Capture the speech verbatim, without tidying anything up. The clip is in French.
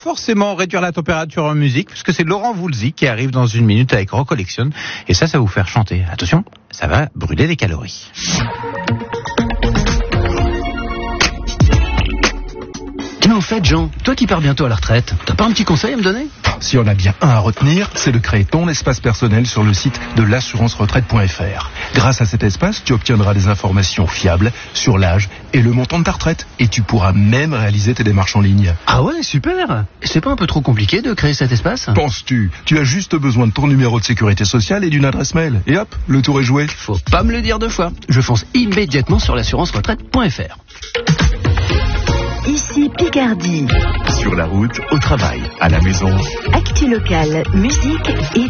Forcément réduire la température en musique, puisque c'est Laurent Voulzy qui arrive dans une minute avec Recollection, et ça, ça va vous faire chanter. Attention, ça va brûler des calories. Mais au fait, Jean, toi qui pars bientôt à la retraite, t'as pas un petit conseil à me donner ? Si on a bien un à retenir, c'est de créer ton espace personnel sur le site de l'assurance retraite point f r. Grâce à cet espace, tu obtiendras des informations fiables sur l'âge et le montant de ta retraite. Et tu pourras même réaliser tes démarches en ligne. Ah ouais, super. C'est pas un peu trop compliqué de créer cet espace ? Penses-tu ? Tu as juste besoin de ton numéro de sécurité sociale et d'une adresse mail. Et hop, le tour est joué. Faut pas me le dire deux fois. Je fonce immédiatement sur l'assurance retraite point f r. Ici Picardie. Sur la route, au travail, à la maison. Actu locale, musique et